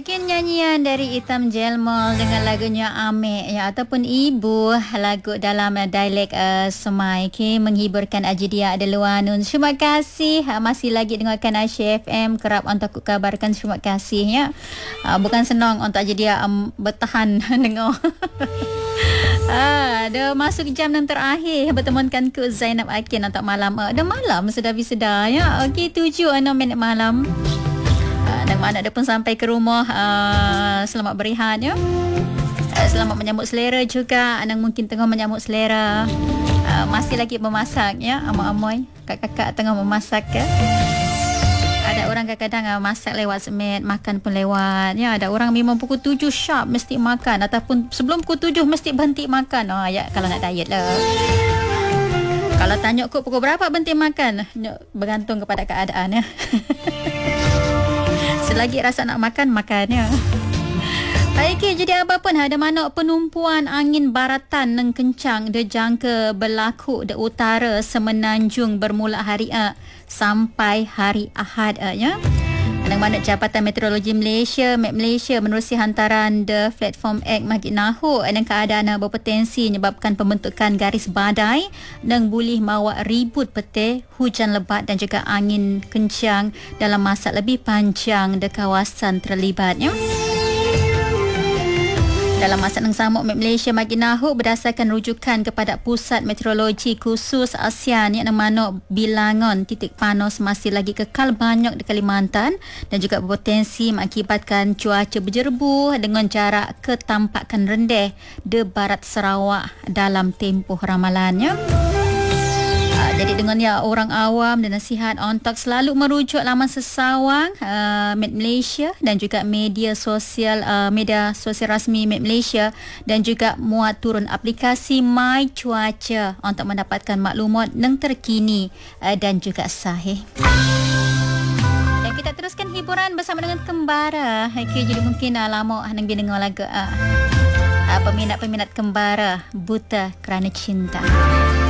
Bahagian nyanyian dari Itam Jelmol dengan lagunya Ame ya, ataupun Ibu, lagu dalam dialek Semai, menghiburkan Ajidia Adeluanun. Terima kasih masih lagi dengarkan Aisyah FM. Kerap untuk aku kabarkan terima kasih ya. Bukan senang untuk Ajidia bertahan dengar. Dah masuk jam yang terakhir bertemankan ku Zainab Akin untuk malam. Dah malam sudah bisa ya. Okey, 7:06 malam. Dan mana ada pun sampai ke rumah, selamat berehat ya. Selamat menyambut selera juga. Anang mungkin tengah menyambut selera, masih lagi memasak ya. Amoy-amoy kakak-kakak tengah memasak ya. Ada orang kadang-kadang masak lewat semet, makan pun lewat ya. Ada orang memang pukul 7 sharp mesti makan, ataupun sebelum pukul 7 mesti berhenti makan. Ya, kalau nak diet lah. Kalau tanya kok pukul berapa berhenti makan, bergantung kepada keadaan ya. Selagi rasa nak makan, makannya. Baik, jadi apa pun ada mana penumpuan angin baratan yang kencang dijangka berlaku di utara Semenanjung bermula hari sampai hari Ahad ya. Yang mana Jabatan Meteorologi Malaysia, Met Malaysia, menerusi hantaran The Platform Act Magid Nahu dan keadaan berpotensi menyebabkan pembentukan garis badai dan boleh mawa ribut petir, hujan lebat dan juga angin kencang dalam masa lebih panjang di kawasan terlibatnya. Dalam masa yang sama, Met Malaysia Magid Nahu berdasarkan rujukan kepada Pusat Meteorologi Khusus ASEAN yang mana bilangan titik panas masih lagi kekal banyak di Kalimantan dan juga berpotensi mengakibatkan cuaca berjerbu dengan jarak ketampakan rendah di barat Sarawak dalam tempoh ramalannya. Jadi dengan orang awam dan nasihat untuk selalu merujuk laman sesawang Met Malaysia dan juga media sosial rasmi Met Malaysia, dan juga muat turun aplikasi My Cuaca untuk mendapatkan maklumat yang terkini dan juga sahih. Dan kita teruskan hiburan bersama dengan Kembara. Okay, jadi mungkin lama nang dengar lagu peminat-peminat Kembara, Buta Kerana Cinta.